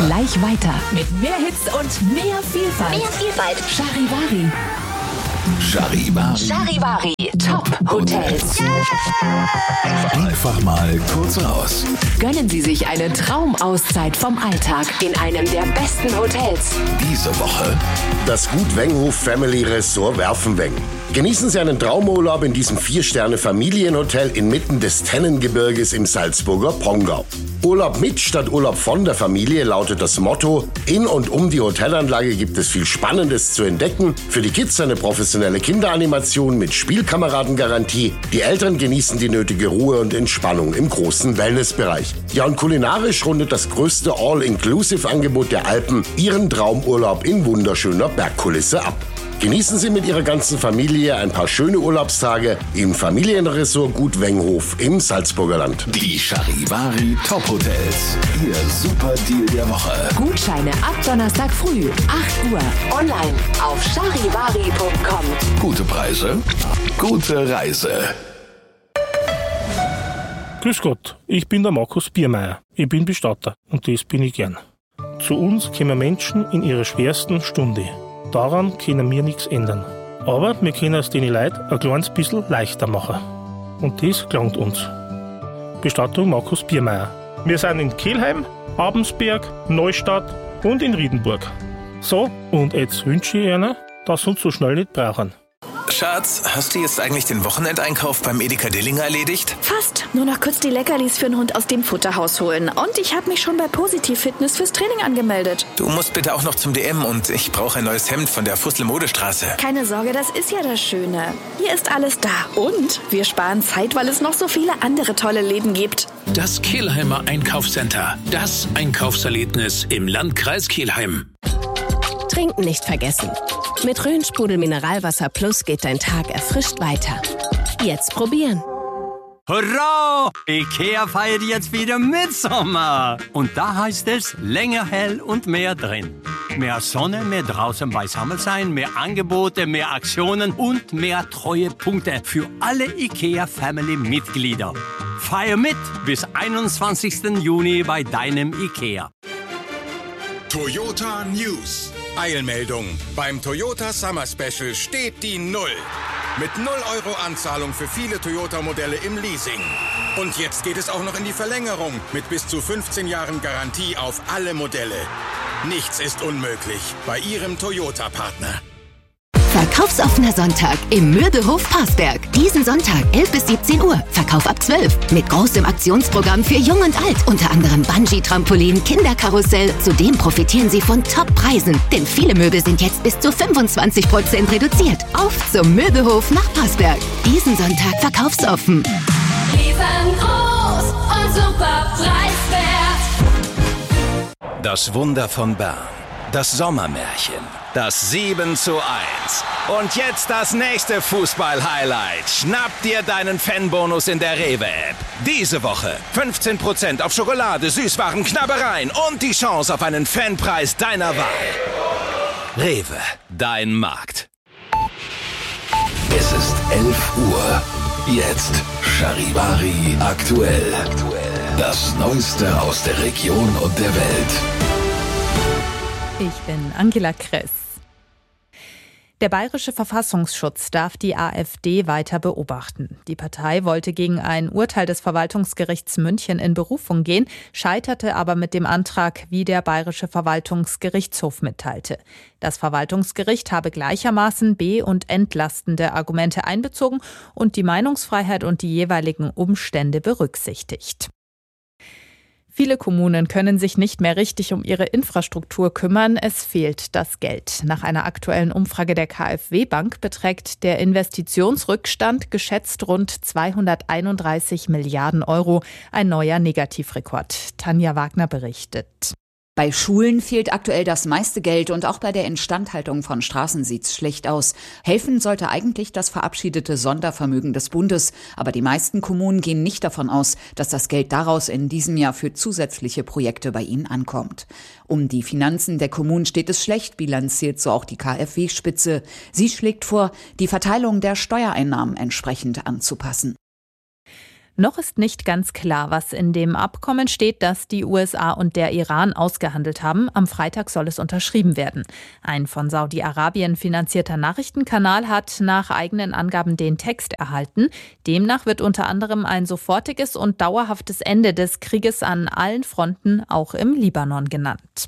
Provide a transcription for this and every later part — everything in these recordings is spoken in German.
gleich weiter mit mehr Hits und mehr Vielfalt. Charivari. Charivari. Top Hotels. Einfach mal kurz raus. Gönnen Sie sich eine Traumauszeit vom Alltag in einem der besten Hotels. Diese Woche das Gut Wenghof Family Resort Werfenweng. Genießen Sie einen Traumurlaub in diesem 4-Sterne-Familienhotel inmitten des Tennengebirges im Salzburger Pongau. Urlaub mit statt Urlaub von der Familie lautet das Motto. In und um die Hotelanlage gibt es viel Spannendes zu entdecken. Für die Kids eine professionelle Kinderanimation mit Spielkameradengarantie. Die Eltern genießen die nötige Ruhe und Entspannung im großen Wellnessbereich. Ja, und kulinarisch rundet das größte All-Inclusive-Angebot der Alpen Ihren Traumurlaub in wunderschöner Bergkulisse ab. Genießen Sie mit Ihrer ganzen Familie ein paar schöne Urlaubstage im Familienresort Gut Wenghof im Salzburger Land. Die Charivari Top Hotels. Ihr super Deal der Woche. Gutscheine ab Donnerstag früh, 8 Uhr. Online auf charivari.com. Gute Preise, gute Reise. Grüß Gott, ich bin der Markus Biermeier. Ich bin Bestatter und das bin ich gern. Zu uns kommen Menschen in ihrer schwersten Stunde. Daran können wir nichts ändern. Aber wir können es den Leuten ein kleines bisschen leichter machen. Und das gelangt uns. Bestattung Markus Biermeier. Wir sind in Kelheim, Abensberg, Neustadt und in Riedenburg. So, und jetzt wünsche ich Ihnen, dass Sie uns so schnell nicht brauchen. Schatz, hast du jetzt eigentlich den Wochenendeinkauf beim Edeka Dillinger erledigt? Fast. Nur noch kurz die Leckerlis für den Hund aus dem Futterhaus holen. Und ich habe mich schon bei Positiv Fitness fürs Training angemeldet. Du musst bitte auch noch zum DM und ich brauche ein neues Hemd von der Fussel-Modestraße. Keine Sorge, das ist ja das Schöne. Hier ist alles da. Und wir sparen Zeit, weil es noch so viele andere tolle Läden gibt. Das Kelheimer Einkaufscenter. Das Einkaufserlebnis im Landkreis Kelheim. Trinken nicht vergessen. Mit Rhön-Sprudel Mineralwasser Plus geht dein Tag erfrischt weiter. Jetzt probieren. Hurra! Ikea feiert jetzt wieder Mitsommer. Und da heißt es länger hell und mehr drin. Mehr Sonne, mehr draußen beisammen sein, mehr Angebote, mehr Aktionen und mehr Treuepunkte für alle Ikea-Family-Mitglieder. Feier mit bis 21. Juni bei deinem Ikea. Toyota News. Eilmeldung. Beim Toyota Summer Special steht die 0. Mit 0 € Anzahlung für viele Toyota-Modelle im Leasing. Und jetzt geht es auch noch in die Verlängerung mit bis zu 15 Jahren Garantie auf alle Modelle. Nichts ist unmöglich bei Ihrem Toyota-Partner. Verkaufsoffener Sonntag im Mürbehof Parsberg. Diesen Sonntag 11 bis 17 Uhr. Verkauf ab 12. Mit großem Aktionsprogramm für Jung und Alt. Unter anderem Bungee-Trampolin, Kinderkarussell. Zudem profitieren Sie von Top-Preisen. Denn viele Möbel sind jetzt bis zu 25% reduziert. Auf zum Mürbehof nach Parsberg. Diesen Sonntag verkaufsoffen. Riesengroß und super preiswert. Das Wunder von Bern. Das Sommermärchen. Das 7:1. Und jetzt das nächste Fußball-Highlight. Schnapp dir deinen Fanbonus in der Rewe-App. Diese Woche 15% auf Schokolade, Süßwaren, Knabbereien und die Chance auf einen Fanpreis deiner Wahl. Rewe, dein Markt. Es ist 11 Uhr. Jetzt Charivari aktuell. Das Neueste aus der Region und der Welt. Ich bin Angela Kress. Der Bayerische Verfassungsschutz darf die AfD weiter beobachten. Die Partei wollte gegen ein Urteil des Verwaltungsgerichts München in Berufung gehen, scheiterte aber mit dem Antrag, wie der Bayerische Verwaltungsgerichtshof mitteilte. Das Verwaltungsgericht habe gleichermaßen be- und entlastende Argumente einbezogen und die Meinungsfreiheit und die jeweiligen Umstände berücksichtigt. Viele Kommunen können sich nicht mehr richtig um ihre Infrastruktur kümmern. Es fehlt das Geld. Nach einer aktuellen Umfrage der KfW Bank beträgt der Investitionsrückstand geschätzt rund 231 Milliarden Euro. Ein neuer Negativrekord. Tanja Wagner berichtet. Bei Schulen fehlt aktuell das meiste Geld und auch bei der Instandhaltung von Straßen sieht's schlecht aus. Helfen sollte eigentlich das verabschiedete Sondervermögen des Bundes. Aber die meisten Kommunen gehen nicht davon aus, dass das Geld daraus in diesem Jahr für zusätzliche Projekte bei ihnen ankommt. Um die Finanzen der Kommunen steht es schlecht, bilanziert so auch die KfW-Spitze. Sie schlägt vor, die Verteilung der Steuereinnahmen entsprechend anzupassen. Noch ist nicht ganz klar, was in dem Abkommen steht, das die USA und der Iran ausgehandelt haben. Am Freitag soll es unterschrieben werden. Ein von Saudi-Arabien finanzierter Nachrichtenkanal hat nach eigenen Angaben den Text erhalten. Demnach wird unter anderem ein sofortiges und dauerhaftes Ende des Krieges an allen Fronten, auch im Libanon, genannt.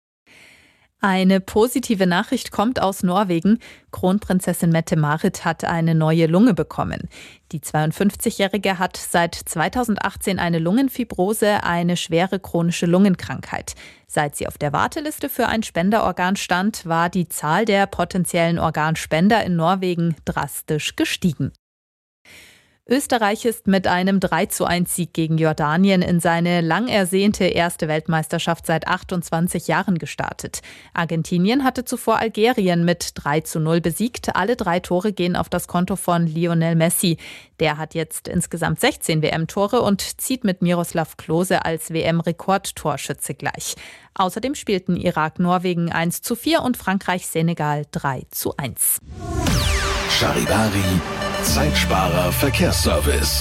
Eine positive Nachricht kommt aus Norwegen. Kronprinzessin Mette-Marit hat eine neue Lunge bekommen. Die 52-Jährige hat seit 2018 eine Lungenfibrose, eine schwere chronische Lungenkrankheit. Seit sie auf der Warteliste für ein Spenderorgan stand, war die Zahl der potenziellen Organspender in Norwegen drastisch gestiegen. Österreich ist mit einem 3:1-Sieg gegen Jordanien in seine lang ersehnte erste Weltmeisterschaft seit 28 Jahren gestartet. Argentinien hatte zuvor Algerien mit 3:0 besiegt. Alle 3 Tore gehen auf das Konto von Lionel Messi. Der hat jetzt insgesamt 16 WM-Tore und zieht mit Miroslav Klose als WM-Rekordtorschütze gleich. Außerdem spielten Irak-Norwegen 1:4 und Frankreich-Senegal 3:1. Charivari, Zeitsparer Verkehrsservice.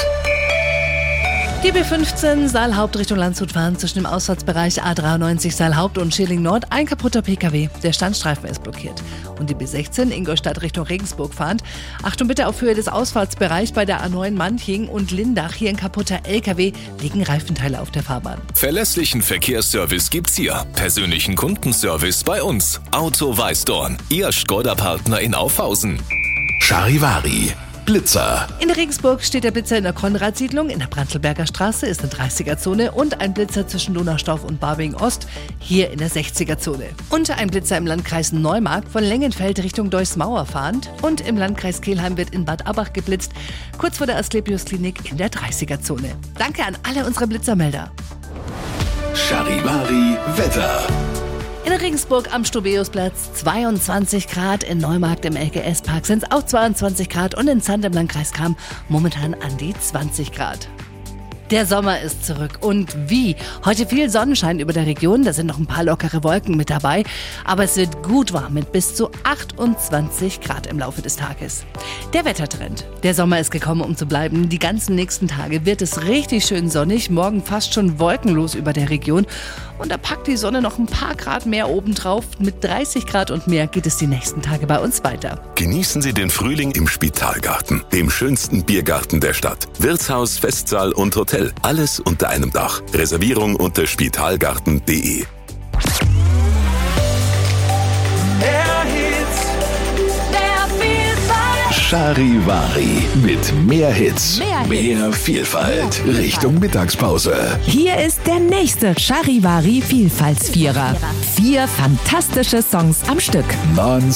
Die B15 Saalhaupt Richtung Landshut fahren zwischen dem Ausfahrtsbereich A93 Saalhaupt und Schilling Nord ein kaputter Pkw. Der Standstreifen ist blockiert. Und die B16 Ingolstadt Richtung Regensburg fahrend. Achtung bitte auf Höhe des Ausfahrtsbereichs bei der A9 Manching und Lindach. Hier ein kaputter LKW, liegen Reifenteile auf der Fahrbahn. Verlässlichen Verkehrsservice gibt's hier. Persönlichen Kundenservice bei uns. Auto Weißdorn, Ihr Škoda-Partner in Aufhausen. Charivari, Blitzer. In Regensburg steht der Blitzer in der Konradsiedlung. In der Brantelberger Straße ist eine 30er-Zone und ein Blitzer zwischen Donaustauf und Barbing-Ost, hier in der 60er-Zone. Und ein Blitzer im Landkreis Neumarkt von Lengenfeld Richtung Deusmauer fahrend. Und im Landkreis Kelheim wird in Bad Abbach geblitzt, kurz vor der Asklepios-Klinik in der 30er-Zone. Danke an alle unsere Blitzermelder. Charivari, Wetter. In Regensburg am Stobeusplatz 22 Grad, in Neumarkt im LGS-Park sind es auch 22 Grad und in Zand im Landkreis Cham momentan an die 20 Grad. Der Sommer ist zurück und wie? Heute viel Sonnenschein über der Region, da sind noch ein paar lockere Wolken mit dabei, aber es wird gut warm mit bis zu 28 Grad im Laufe des Tages. Der Wettertrend. Der Sommer ist gekommen, um zu bleiben. Die ganzen nächsten Tage wird es richtig schön sonnig, morgen fast schon wolkenlos über der Region und da packt die Sonne noch ein paar Grad mehr obendrauf. Mit 30 Grad und mehr geht es die nächsten Tage bei uns weiter. Genießen Sie den Frühling im Spitalgarten, dem schönsten Biergarten der Stadt. Wirtshaus, Festsaal und Hotel. Alles unter einem Dach. Reservierung unter spitalgarten.de. Charivari mit mehr Hits, mehr Vielfalt Richtung Mittagspause. Hier ist der nächste Charivari Vielfaltsvierer. 4 fantastische Songs am Stück. Non